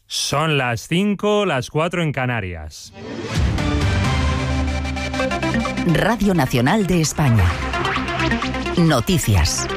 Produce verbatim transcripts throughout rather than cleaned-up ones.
Son las cinco, las cuatro en Canarias. Radio Nacional de España. Noticias.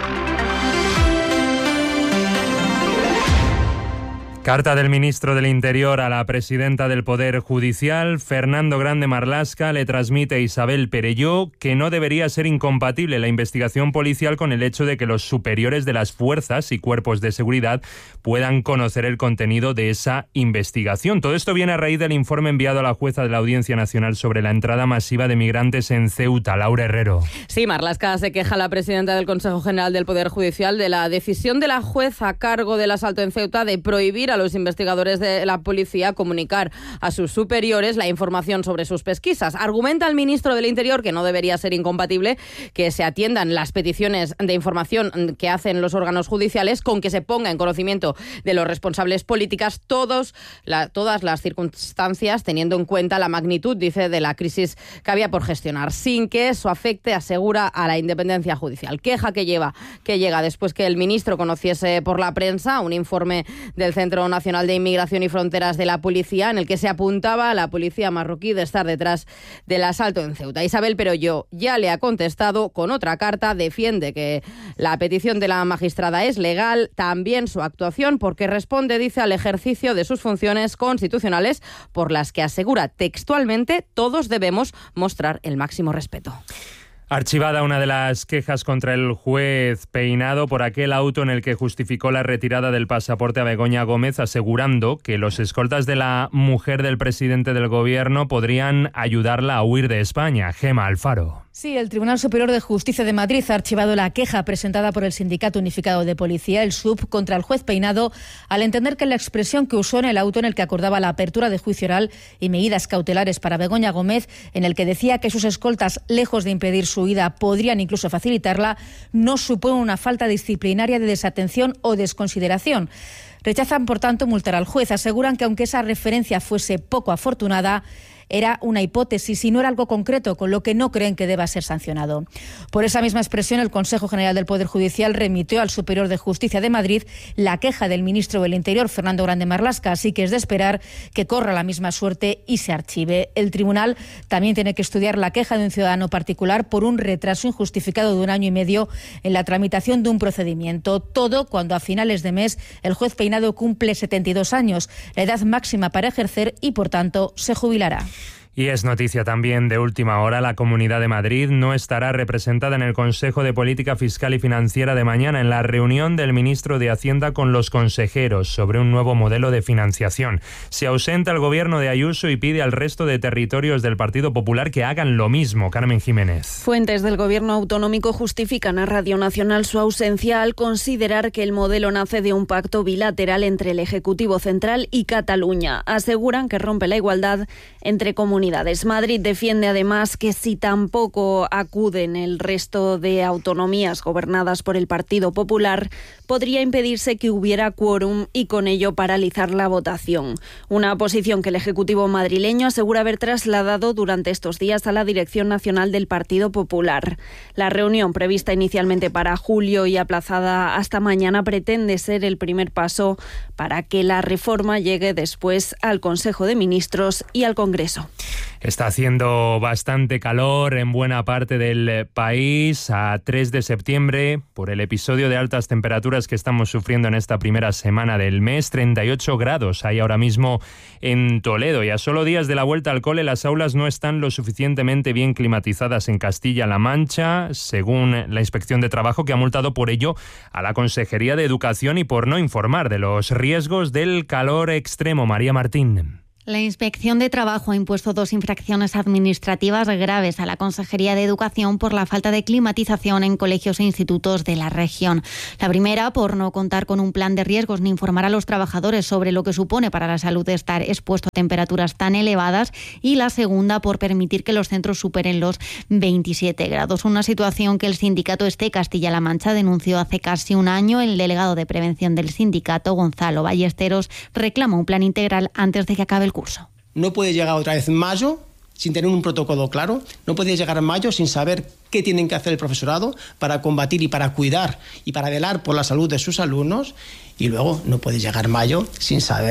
Carta del ministro del Interior a la presidenta del Poder Judicial. Fernando Grande Marlaska le transmite a Isabel Perelló que no debería ser incompatible la investigación policial con el hecho de que los superiores de las fuerzas y cuerpos de seguridad puedan conocer el contenido de esa investigación. Todo esto viene a raíz del informe enviado a la jueza de la Audiencia Nacional sobre la entrada masiva de migrantes en Ceuta. Laura Herrero. Sí, Marlaska se queja a la presidenta del Consejo General del Poder Judicial de la decisión de la jueza a cargo del asalto en Ceuta de prohibir a los investigadores de la policía comunicar a sus superiores la información sobre sus pesquisas. Argumenta el ministro del Interior que no debería ser incompatible que se atiendan las peticiones de información que hacen los órganos judiciales con que se ponga en conocimiento de los responsables políticas todos, la, todas las circunstancias, teniendo en cuenta la magnitud, dice, de la crisis que había por gestionar, sin que eso afecte, asegura, a la independencia judicial. Queja que lleva, que llega después que el ministro conociese por la prensa un informe del Centro Nacional de Inmigración y Fronteras de la Policía en el que se apuntaba a la policía marroquí de estar detrás del asalto en Ceuta. Isabel Perelló ya le ha contestado con otra carta, defiende que la petición de la magistrada es legal, también su actuación, porque responde, dice, al ejercicio de sus funciones constitucionales por las que asegura textualmente todos debemos mostrar el máximo respeto. Archivada una de las quejas contra el juez Peinado por aquel auto en el que justificó la retirada del pasaporte a Begoña Gómez, asegurando que los escoltas de la mujer del presidente del gobierno podrían ayudarla a huir de España. Gema Alfaro. Sí, el Tribunal Superior de Justicia de Madrid ha archivado la queja presentada por el Sindicato Unificado de Policía, el S U P, contra el juez Peinado, al entender que la expresión que usó en el auto en el que acordaba la apertura de juicio oral y medidas cautelares para Begoña Gómez, en el que decía que sus escoltas, lejos de impedir su huida, podrían incluso facilitarla, no supone una falta disciplinaria de desatención o desconsideración. Rechazan, por tanto, multar al juez. Aseguran que aunque esa referencia fuese poco afortunada, era una hipótesis y no era algo concreto, con lo que no creen que deba ser sancionado. Por esa misma expresión, el Consejo General del Poder Judicial remitió al Superior de Justicia de Madrid la queja del ministro del Interior, Fernando Grande Marlaska, así que es de esperar que corra la misma suerte y se archive. El tribunal también tiene que estudiar la queja de un ciudadano particular por un retraso injustificado de un año y medio en la tramitación de un procedimiento. Todo cuando a finales de mes el juez Peinado cumple setenta y dos años, la edad máxima para ejercer, y por tanto se jubilará. Y es noticia también de última hora, la Comunidad de Madrid no estará representada en el Consejo de Política Fiscal y Financiera de mañana, en la reunión del ministro de Hacienda con los consejeros sobre un nuevo modelo de financiación. Se ausenta el gobierno de Ayuso y pide al resto de territorios del Partido Popular que hagan lo mismo. Carmen Jiménez. Fuentes del gobierno autonómico justifican a Radio Nacional su ausencia al considerar que el modelo nace de un pacto bilateral entre el Ejecutivo Central y Cataluña. Aseguran que rompe la igualdad entre comunidades. Madrid defiende además que si tampoco acuden el resto de autonomías gobernadas por el Partido Popular, podría impedirse que hubiera quórum y con ello paralizar la votación. Una posición que el Ejecutivo madrileño asegura haber trasladado durante estos días a la Dirección Nacional del Partido Popular. La reunión, prevista inicialmente para julio y aplazada hasta mañana, pretende ser el primer paso para que la reforma llegue después al Consejo de Ministros y al Congreso. Está haciendo bastante calor en buena parte del país a tres de septiembre por el episodio de altas temperaturas que estamos sufriendo en esta primera semana del mes. treinta y ocho grados hay ahora mismo en Toledo, y a solo días de la vuelta al cole las aulas no están lo suficientemente bien climatizadas en Castilla-La Mancha, según la Inspección de Trabajo, que ha multado por ello a la Consejería de Educación y por no informar de los riesgos del calor extremo. María Martín. La Inspección de Trabajo ha impuesto dos infracciones administrativas graves a la Consejería de Educación por la falta de climatización en colegios e institutos de la región. La primera, por no contar con un plan de riesgos ni informar a los trabajadores sobre lo que supone para la salud estar expuesto a temperaturas tan elevadas, y la segunda, por permitir que los centros superen los veintisiete grados. Una situación que el sindicato ESTE Castilla-La Mancha denunció hace casi un año. El delegado de prevención del sindicato, Gonzalo Ballesteros, reclama un plan integral antes de que acabe el curso. No puede llegar otra vez mayo sin tener un protocolo claro, no puede llegar en mayo sin saber qué tienen que hacer el profesorado para combatir y para cuidar y para velar por la salud de sus alumnos, y luego no puede llegar mayo sin saber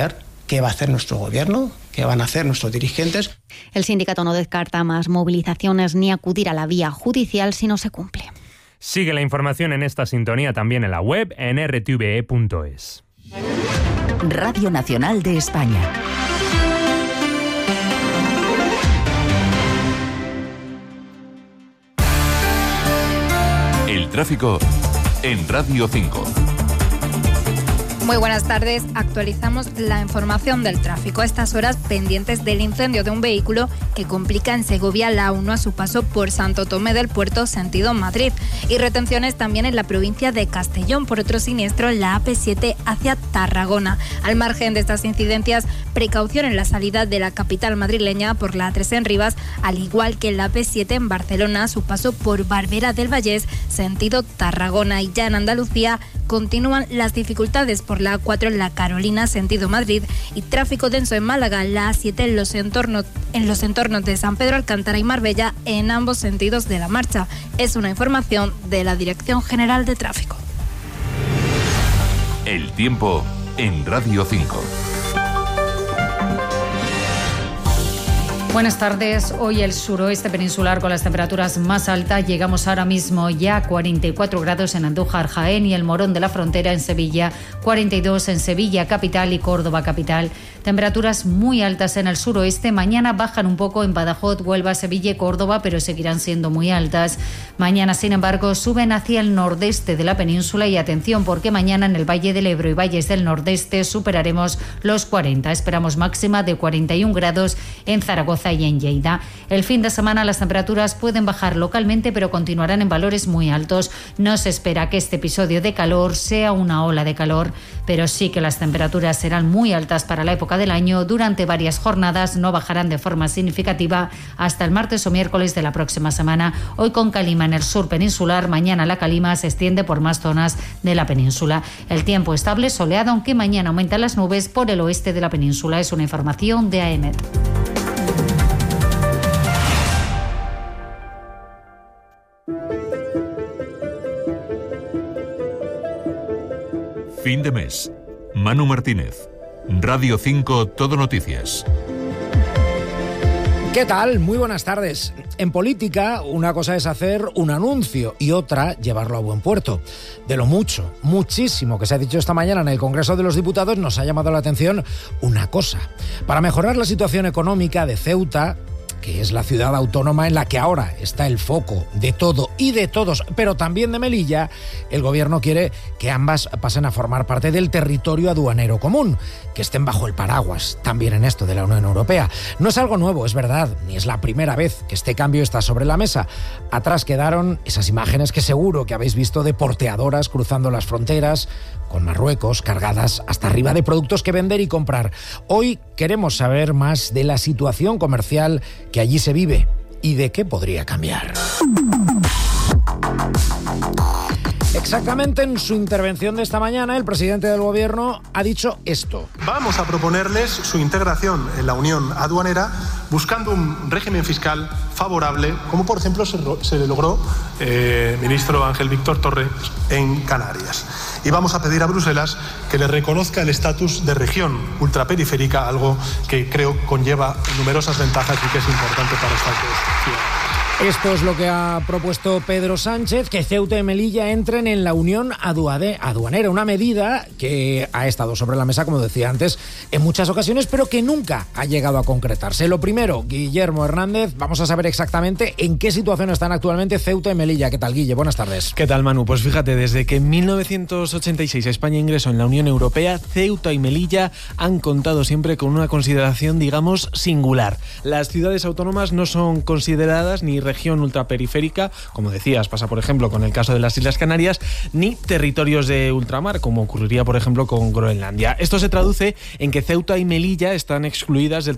qué va a hacer nuestro gobierno, qué van a hacer nuestros dirigentes. El sindicato no descarta más movilizaciones ni acudir a la vía judicial si no se cumple. Sigue la información en esta sintonía también en la web en r t v e punto es. Radio Nacional de España. El tráfico en Radio cinco. Muy buenas tardes. Actualizamos la información del tráfico. A estas horas pendientes del incendio de un vehículo que complica en Segovia la A uno a su paso por Santo Tomé del Puerto sentido Madrid. Y retenciones también en la provincia de Castellón por otro siniestro en la A P siete hacia Tarragona. Al margen de estas incidencias, precaución en la salida de la capital madrileña por la A tres en Rivas, al igual que en la A P siete en Barcelona a su paso por Barberá del Vallés sentido Tarragona. Y ya en Andalucía continúan las dificultades por la A cuatro en la Carolina, sentido Madrid, y tráfico denso en Málaga, la A siete en los entornos, en los entornos de San Pedro Alcántara y Marbella, en ambos sentidos de la marcha. Es una información de la Dirección General de Tráfico. El tiempo en Radio cinco. Buenas tardes. Hoy el suroeste peninsular con las temperaturas más altas. Llegamos ahora mismo ya a cuarenta y cuatro grados en Andújar, Jaén y el Morón de la Frontera en Sevilla, cuarenta y dos en Sevilla capital y Córdoba capital. Temperaturas muy altas en el suroeste. Mañana bajan un poco en Badajoz, Huelva, Sevilla y Córdoba, pero seguirán siendo muy altas. Mañana, sin embargo, suben hacia el nordeste de la península y atención porque mañana en el Valle del Ebro y valles del nordeste superaremos los cuarenta. Esperamos máxima de cuarenta y un grados en Zaragoza y en Lleida. El fin de semana las temperaturas pueden bajar localmente, pero continuarán en valores muy altos. No se espera que este episodio de calor sea una ola de calor, pero sí que las temperaturas serán muy altas para la época del año. Durante varias jornadas no bajarán de forma significativa hasta el martes o miércoles de la próxima semana. Hoy con calima en el sur peninsular, mañana la calima se extiende por más zonas de la península. El tiempo estable, soleado, aunque mañana aumentan las nubes por el oeste de la península. Es una información de A E M E T. Fin de mes. Manu Martínez. Radio cinco Todo Noticias. ¿Qué tal? Muy buenas tardes. En política, una cosa es hacer un anuncio y otra llevarlo a buen puerto. De lo mucho, muchísimo que se ha dicho esta mañana en el Congreso de los Diputados, nos ha llamado la atención una cosa. Para mejorar la situación económica de Ceuta, que es la ciudad autónoma en la que ahora está el foco de todo y de todos, pero también de Melilla, el gobierno quiere que ambas pasen a formar parte del territorio aduanero común, que estén bajo el paraguas, también en esto de la Unión Europea. No es algo nuevo, es verdad, ni es la primera vez que este cambio está sobre la mesa. Atrás quedaron esas imágenes que seguro que habéis visto de porteadoras cruzando las fronteras, con Marruecos, cargadas hasta arriba de productos que vender y comprar. Hoy queremos saber más de la situación comercial que allí se vive y de qué podría cambiar. Exactamente en su intervención de esta mañana, el presidente del gobierno ha dicho esto. Vamos a proponerles su integración en la Unión Aduanera buscando un régimen fiscal favorable, como por ejemplo se, se le logró, eh, ministro Ángel Víctor Torres, en Canarias. Y vamos a pedir a Bruselas que le reconozca el estatus de región ultraperiférica, algo que creo conlleva numerosas ventajas y que es importante para esta ciudad. Esto es lo que ha propuesto Pedro Sánchez, que Ceuta y Melilla entren en la Unión Aduanera, una medida que ha estado sobre la mesa, como decía antes, en muchas ocasiones, pero que nunca ha llegado a concretarse. Lo primero, Guillermo Hernández, vamos a saber exactamente en qué situación están actualmente Ceuta y Melilla. ¿Qué tal, Guille? Buenas tardes. ¿Qué tal, Manu? Pues fíjate, desde que en mil novecientos ochenta y seis España ingresó en la Unión Europea, Ceuta y Melilla han contado siempre con una consideración, digamos, singular. Las ciudades autónomas no son consideradas ni región ultraperiférica, como decías, pasa por ejemplo con el caso de las Islas Canarias, ni territorios de ultramar, como ocurriría por ejemplo con Groenlandia. Esto se traduce en que Ceuta y Melilla están excluidas del